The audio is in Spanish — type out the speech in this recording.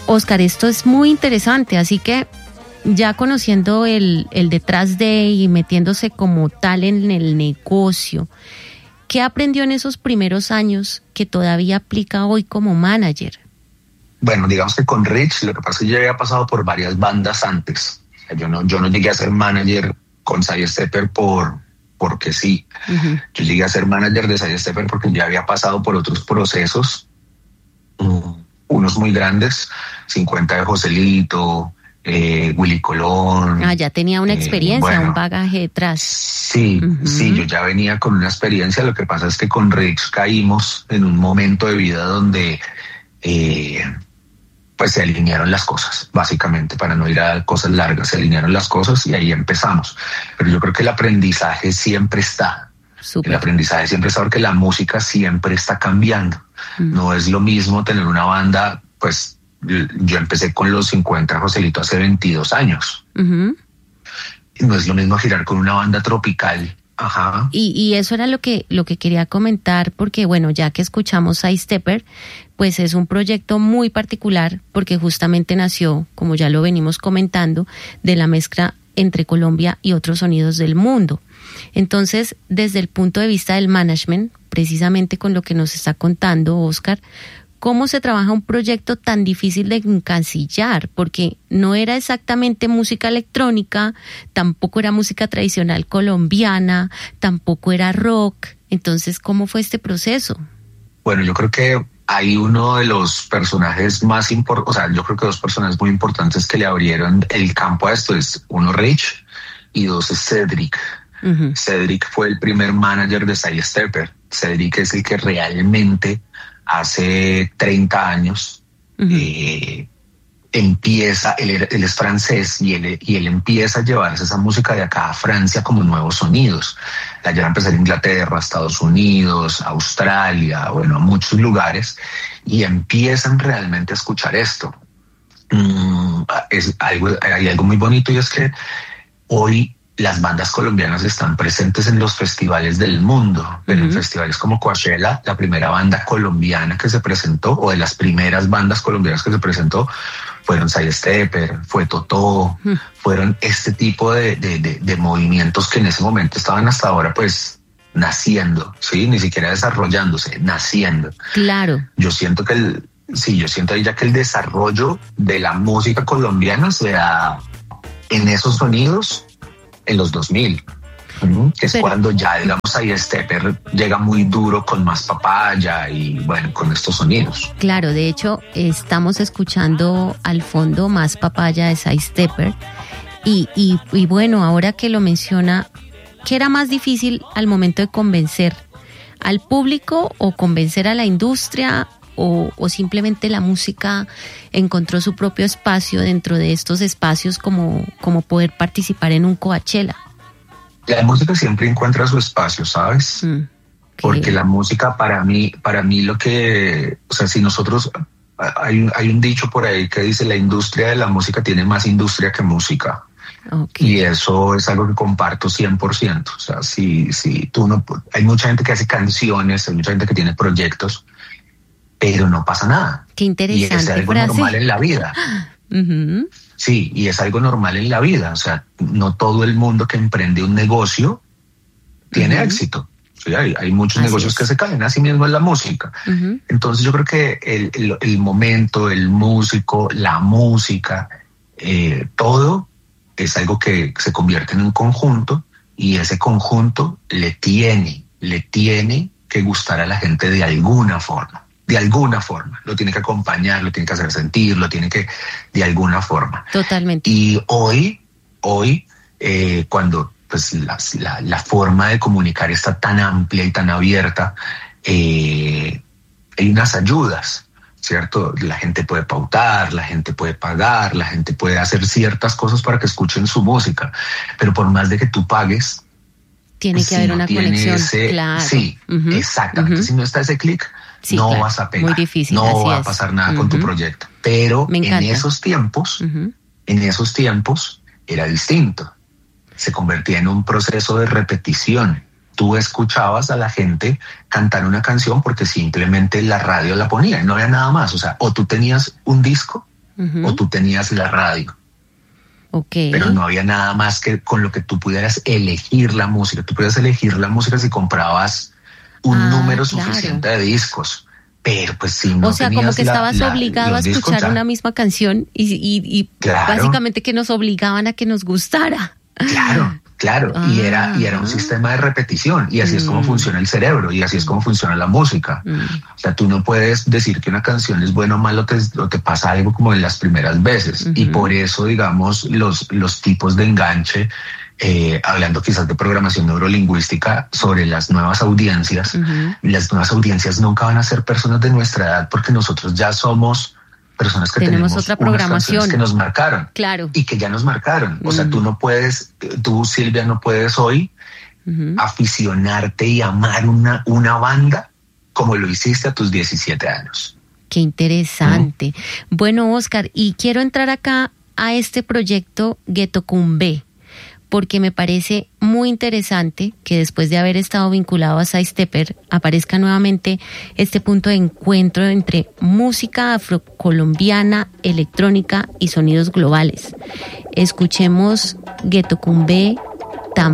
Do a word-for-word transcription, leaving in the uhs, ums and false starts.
Oscar, esto es muy interesante, así que ya conociendo el, el detrás de y metiéndose como tal en el negocio, ¿qué aprendió en esos primeros años que todavía aplica hoy como manager? Bueno, digamos que con Rich, lo que pasa es que yo había pasado por varias bandas antes. Yo no, yo no llegué a ser manager con Sidestepper por, porque sí. Uh-huh. Yo llegué a ser manager de Sidestepper porque ya había pasado por otros procesos, um, unos muy grandes, cincuenta de Joselito, Eh, Willy Colón. Ah, ya tenía una experiencia, eh, bueno, un bagaje detrás. Sí, uh-huh. sí, yo ya venía con una experiencia. Lo que pasa es que con Rich caímos en un momento de vida donde eh, pues se alinearon las cosas, básicamente, para no ir a cosas largas, se alinearon las cosas y ahí empezamos. Pero yo creo que el aprendizaje siempre está. Super. El aprendizaje siempre está porque la música siempre está cambiando. Uh-huh. No es lo mismo tener una banda, pues yo empecé con los cincuenta Joselito hace veintidós años. Uh-huh. No es lo mismo girar con una banda tropical. Ajá. Y, y eso era lo que, lo que quería comentar, porque bueno, ya que escuchamos Sidestepper, pues es un proyecto muy particular, porque justamente nació, como ya lo venimos comentando, de la mezcla entre Colombia y otros sonidos del mundo. Entonces, desde el punto de vista del management, precisamente con lo que nos está contando Oscar, ¿cómo se trabaja un proyecto tan difícil de encasillar? Porque no era exactamente música electrónica, tampoco era música tradicional colombiana, tampoco era rock. Entonces, ¿cómo fue este proceso? Bueno, yo creo que hay uno de los personajes más importantes, o sea, yo creo que dos personajes muy importantes que le abrieron el campo a esto es uno Rich y dos es Cedric. Uh-huh. Cedric fue el primer manager de Sidestepper. Cedric es el que realmente hace treinta años uh-huh. eh, empieza, él, él es francés y él, y él empieza a llevarse esa música de acá a Francia como nuevos sonidos. La lleva a empezar a Inglaterra, Estados Unidos, Australia, bueno, a muchos lugares y empiezan realmente a escuchar esto. Mm, es algo, hay algo muy bonito y es que hoy las bandas colombianas están presentes en los festivales del mundo, pero uh-huh. en festivales como Coachella, la primera banda colombiana que se presentó, o de las primeras bandas colombianas que se presentó, fueron Sidestepper, fue Totó, uh-huh. fueron este tipo de, de, de, de movimientos que en ese momento estaban hasta ahora pues naciendo, ¿sí? Ni siquiera desarrollándose, naciendo. Claro. Yo siento que el, sí, yo siento ya que el desarrollo de la música colombiana se da en esos sonidos en los dos mil, que es Pero, cuando ya, digamos, Sidestepper llega muy duro con Más Papaya y, bueno, con estos sonidos. Claro, de hecho, estamos escuchando al fondo Más Papaya de Sidestepper y, y, y, bueno, ahora que lo menciona, ¿qué era más difícil al momento de convencer al público o convencer a la industria? O, o simplemente la música encontró su propio espacio dentro de estos espacios como, como poder participar en un Coachella? La música siempre encuentra su espacio, ¿sabes? Mm, okay. Porque la música para mí, para mí lo que, o sea, si nosotros, hay un, hay un dicho por ahí que dice la industria de la música tiene más industria que música. Okay. Y eso es algo que comparto cien por ciento. O sea, si, si tú no, hay mucha gente que hace canciones, hay mucha gente que tiene proyectos, pero no pasa nada. Qué interesante. Y es algo frase. normal en la vida. Uh-huh. Sí, y es algo normal en la vida. O sea, no todo el mundo que emprende un negocio tiene uh-huh. éxito. Sí, hay, hay muchos así negocios es. que se caen, así mismo en la música. Uh-huh. Entonces yo creo que el, el, el momento, el músico, la música, eh, todo es algo que se convierte en un conjunto y ese conjunto le tiene, le tiene que gustar a la gente de alguna forma. De alguna forma, lo tiene que acompañar, lo tiene que hacer sentir, lo tiene que, de alguna forma. Totalmente. Y hoy, hoy, eh, cuando pues la, la, la forma de comunicar está tan amplia y tan abierta, eh, hay unas ayudas, ¿cierto? La gente puede pautar, la gente puede pagar, la gente puede hacer ciertas cosas para que escuchen su música, pero por más de que tú pagues, tiene que si haber no una conexión, ese, claro. Sí, uh-huh. exactamente. Uh-huh. Si no está ese clic, sí, no claro. vas a pegar. Muy difícil, no va es. a pasar nada uh-huh. con tu proyecto. Pero en esos tiempos, uh-huh. en esos tiempos era distinto. Se convertía en un proceso de repetición. Tú escuchabas a la gente cantar una canción porque simplemente la radio la ponía y no había nada más. O sea, o tú tenías un disco uh-huh. o tú tenías la radio. Okay. Pero no había nada más que con lo que tú pudieras elegir la música. Tú pudieras elegir la música si comprabas un ah, número claro. suficiente de discos. Pero pues si no o sea, como que la, estabas la, obligado a escuchar discos, una misma canción y, y, y claro. básicamente que nos obligaban a que nos gustara. Claro, claro. Ah, y era y era un sistema de repetición y así mm. es como funciona el cerebro y así es como funciona la música. Mm. O sea, tú no puedes decir que una canción es buena o mala o te, o te pasa algo como en las primeras veces. Uh-huh. Y por eso, digamos, los, los tipos de enganche, Eh, hablando quizás de programación neurolingüística sobre las nuevas audiencias, uh-huh. las nuevas audiencias nunca van a ser personas de nuestra edad porque nosotros ya somos personas que tenemos, tenemos otra programación que nos marcaron claro. y que ya nos marcaron. Uh-huh. O sea, tú no puedes, tú Silvia no puedes hoy uh-huh. aficionarte y amar una, una banda como lo hiciste a tus diecisiete años. Qué interesante. Uh-huh. Bueno, Oscar, y quiero entrar acá a este proyecto Ghetto Cumbé, porque me parece muy interesante que después de haber estado vinculado a Sidestepper aparezca nuevamente este punto de encuentro entre música afrocolombiana, electrónica y sonidos globales. Escuchemos Ghetto Cumbé